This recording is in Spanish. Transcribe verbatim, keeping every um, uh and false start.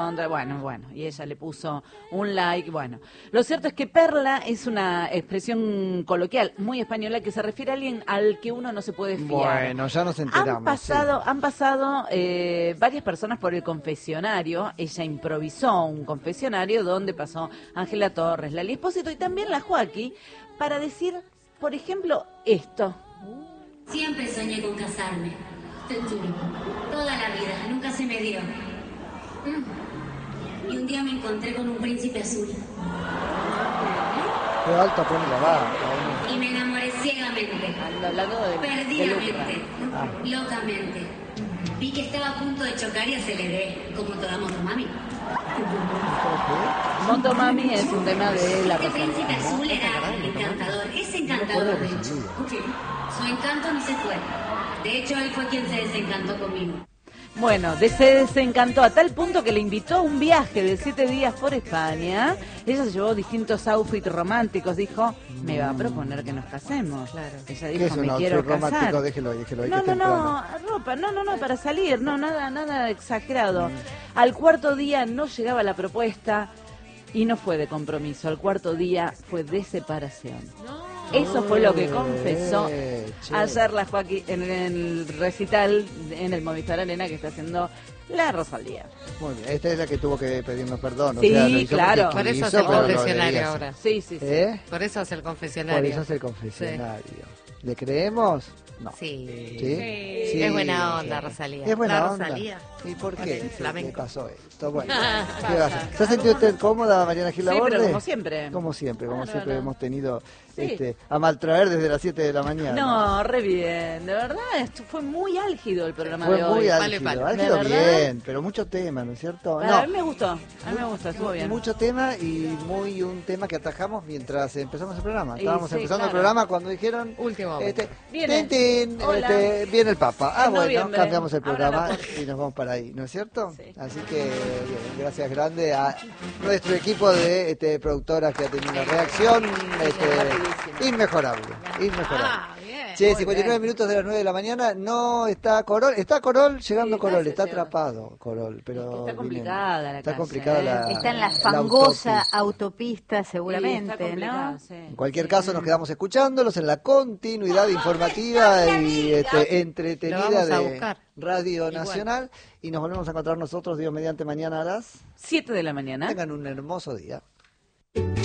Bueno, bueno, y ella le puso un like, bueno. Lo cierto es que perla es una expresión coloquial muy española que se refiere a alguien al que uno no se puede fiar. Bueno, ya nos enteramos. Han pasado, sí. han pasado eh, varias personas por el confesionario. Ella improvisó un confesionario donde pasó Ángela Torres, Lali Espósito y también la Joaquí para decir, por ejemplo, esto. Siempre soñé con casarme, te juro, toda la vida, nunca se me dio. Mm. Y un día me encontré con un príncipe azul. Qué alto pone la vara. Y me enamoré ciegamente, Hablando de, perdidamente, Ah. locamente. Vi que estaba a punto de chocar y aceleré, como toda motomami. Motomami es un tema de la Este Rosalía. príncipe azul era encantador, es encantador de hecho. Su encanto no se fue. De hecho, él fue quien se desencantó conmigo. Bueno, de- se desencantó a tal punto que le invitó a un viaje de siete días por España. Ella se llevó distintos outfits románticos. Dijo, me va a proponer que nos casemos. Claro. Ella ¿Qué dijo, es un me outfit quiero romántico? casar. Déjelo ahí, déjelo ahí, No, que no, temprano. no, ropa, no, no, no, para salir, no, nada, nada exagerado. Al cuarto día no llegaba la propuesta y no fue de compromiso. Al cuarto día fue de separación. Eso fue lo que confesó Eh, che. ayer la Joaquín en el recital en el Movistar Arena que está haciendo la Rosalía. Muy bien, esta es la que tuvo que pedirnos perdón. Sí, o sea, lo hizo claro. porque Por eso quiso, hace el pero lo confesionario debía ahora. hacer. Sí, sí, sí. ¿Eh? Por eso hace el confesionario. Por eso es el confesionario. ¿Le creemos? No. Sí. ¿Sí? Sí. Es buena onda, Rosalía. Es buena La onda. Rosalía. ¿Y por Con qué? el ¿Qué flamenco. pasó esto? Bueno, ¿qué va a hacer? ¿Se ha sentido usted cómoda, Mariana Gil Sí, Laborde? pero como siempre. Como siempre, como Bárbaro. siempre hemos tenido Sí. este, a maltraer desde las siete de la mañana. No, re bien, de verdad, esto fue muy álgido el programa Fue de muy hoy. álgido, Vale, vale. álgido ¿De verdad? bien, pero mucho tema, ¿no es cierto? Para- No, A mí me gustó, a mí me gustó, estuvo bien. mucho tema y muy un tema que atajamos mientras empezamos el programa. Y Estábamos sí, empezando el claro. programa cuando dijeron Último este, Viene. tin, tin, Hola. este, viene el Papa. Ah, En bueno, noviembre. cambiamos el Abran programa la puerta. y nos vamos para ahí, ¿no es cierto? Sí. Así que bien, gracias grande a nuestro equipo de este, productoras que ha tenido una reacción este, rapidísimo. inmejorable, inmejorable. Ah, bien. Che, Muy cincuenta y nueve bien. minutos de las nueve de la mañana, no está Corol, está Corol, llegando Sí, Corol, casi está llega. atrapado Corol, pero Está viene- complicada la está calle, complicada ¿eh? la Está en la la fangosa autopista. autopista, Sí, está seguramente, complicado, ¿no? sí. En cualquier caso nos quedamos escuchándolos en la continuidad informativa y este, entretenida Lo vamos a de buscar. Radio Igual. Nacional y nos volvemos a encontrar nosotros, Dios mediante, mañana a las... Siete de la mañana. Tengan un hermoso día.